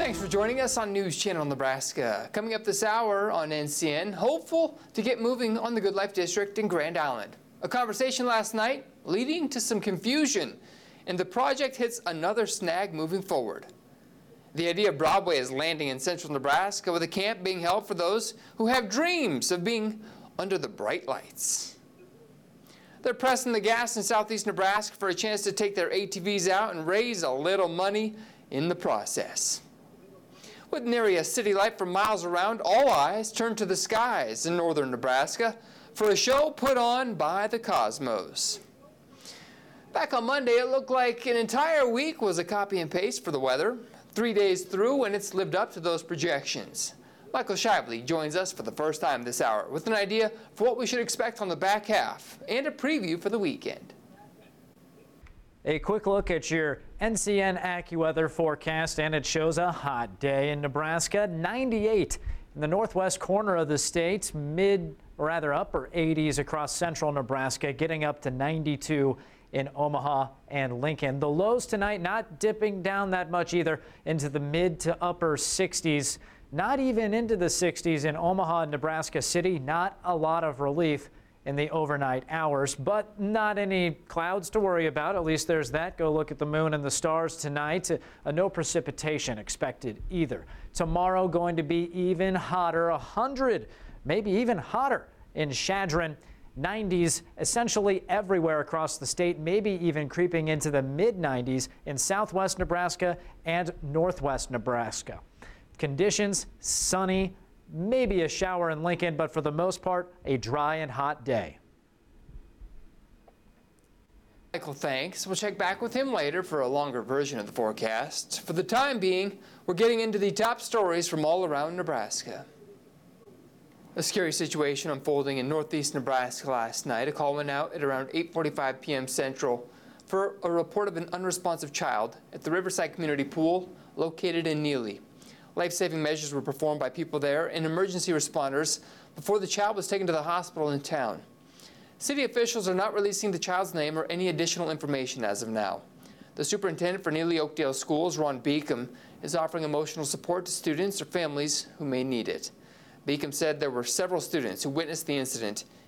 Thanks for joining us on News Channel Nebraska. Coming up this hour on NCN, hopeful to get moving on the Good Life District in Grand Island. A conversation last night leading to some confusion, and the project hits another snag moving forward. The idea of Broadway is landing in central Nebraska with a camp being held for those who have dreams of being under the bright lights. They're pressing the gas in southeast Nebraska for a chance to take their ATVs out and raise a little money in the process. With nary a city light for miles around, all eyes turn to the skies in northern Nebraska for a show put on by the Cosmos. Back on Monday, it looked like an entire week was a copy and paste for the weather. 3 days through, and it's lived up to those projections. Michael Shively joins us for the first time this hour with an idea for what we should expect on the back half and a preview for the weekend. A quick look at your NCN AccuWeather forecast, and it shows a hot day in Nebraska. 98 in the northwest corner of the state, upper 80s across central Nebraska, getting up to 92 in Omaha and Lincoln. The lows tonight not dipping down that much either into the mid to upper 60s, not even into the 60s in Omaha and Nebraska City. Not a lot of relief in the overnight hours, but not any clouds to worry about. At least there's that. Go look at the moon and the stars tonight. No precipitation expected either. Tomorrow going to be even hotter, 100, maybe even hotter in Chadron. 90s essentially everywhere across the state, maybe even creeping into the mid-90s in southwest Nebraska and northwest Nebraska. Conditions sunny, maybe a shower in Lincoln, but for the most part, a dry and hot day. Michael, thanks. We'll check back with him later for a longer version of the forecast. For the time being, we're getting into the top stories from all around Nebraska. A scary situation unfolding in northeast Nebraska last night. A call went out at around 8:45 p.m. Central for a report of an unresponsive child at the Riverside Community Pool located in Neely. Life-saving measures were performed by people there and emergency responders before the child was taken to the hospital in town. City officials are not releasing the child's name or any additional information as of now. The superintendent for Neely Oakdale Schools, Ron Beacom, is offering emotional support to students or families who may need it. Beacom said there were several students who witnessed the incident